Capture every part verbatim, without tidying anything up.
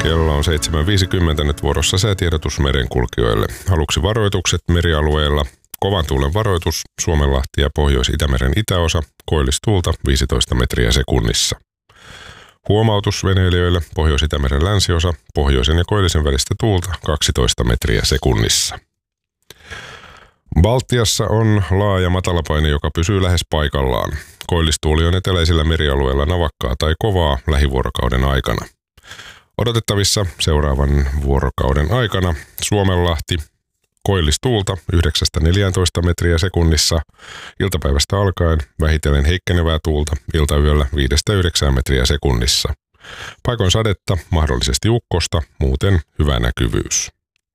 Kello on seitsemän viisikymmentä, nyt vuorossa säätiedotus merenkulkijoille. Aluksi varoitukset merialueilla. Kovan tuulen varoitus, Suomenlahti ja Pohjois-Itämeren itäosa, koillistuulta viisitoista metriä sekunnissa. Huomautus veneilijöille, Pohjois-Itämeren länsiosa, pohjoisen ja koillisen välistä tuulta kaksitoista metriä sekunnissa. Baltiassa on laaja matalapaine, joka pysyy lähes paikallaan. Koillistuuli on eteläisillä merialueilla navakkaa tai kovaa lähivuorokauden aikana. Odotettavissa seuraavan vuorokauden aikana Suomenlahti koillistuulta yhdeksästä neljääntoista metriä sekunnissa, iltapäivästä alkaen vähitellen heikkenevää tuulta, iltayöllä viidestä yhdeksään metriä sekunnissa. Paikoin sadetta, mahdollisesti ukkosta, muuten hyvä näkyvyys.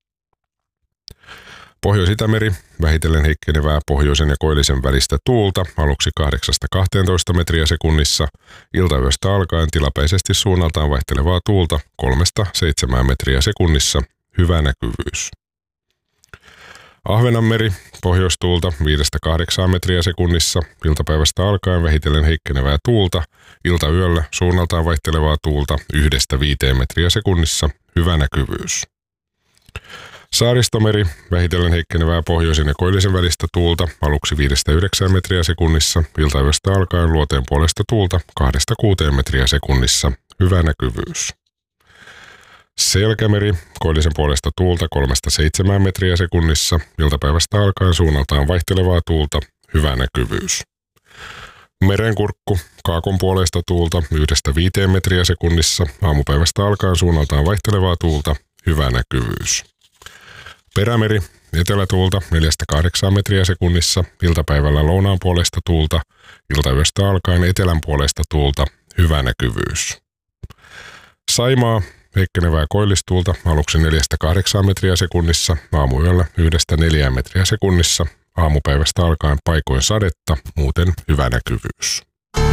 Pohjois-Itämeri, vähitellen heikkenevää pohjoisen ja koillisen välistä tuulta, aluksi kahdeksasta kahteentoista metriä sekunnissa, iltayöstä alkaen tilapäisesti suunnaltaan vaihtelevaa tuulta kolmesta seitsemään metriä sekunnissa, hyvä näkyvyys. Ahvenanmeri, pohjoistuulta viidestä kahdeksaan metriä sekunnissa, iltapäivästä alkaen vähitellen heikkenevää tuulta, iltayöllä suunnaltaan vaihtelevaa tuulta yhdestä viiteen metriä sekunnissa, hyvä näkyvyys. Saaristomeri, vähitellen heikkenevää pohjoisen ja koillisen välistä tuulta, aluksi viidestä yhdeksään metriä sekunnissa, iltayöstä alkaen luoteen puolesta tuulta kahdesta kuuteen metriä sekunnissa, hyvä näkyvyys. Selkämeri, koillisen puolesta tuulta kolmesta seitsemään metriä sekunnissa, iltapäivästä alkaen suunnaltaan vaihtelevaa tuulta, hyvä näkyvyys. Merenkurkku, kaakon puolesta tuulta yhdestä viiteen metriä sekunnissa, aamupäivästä alkaen suunnaltaan vaihtelevaa tuulta, hyvä näkyvyys. Perämeri, etelätuulta neljästä kahdeksaan metriä sekunnissa, iltapäivällä lounaan puolesta tuulta, iltayöstä alkaen etelän puolesta tuulta, hyvä näkyvyys. Saimaa, heikkenevää koillistuulta, aluksi neljästä kahdeksaan metriä sekunnissa, aamuyöllä yhdestä neljään metriä sekunnissa, aamupäivästä alkaen paikoin sadetta, muuten hyvä näkyvyys.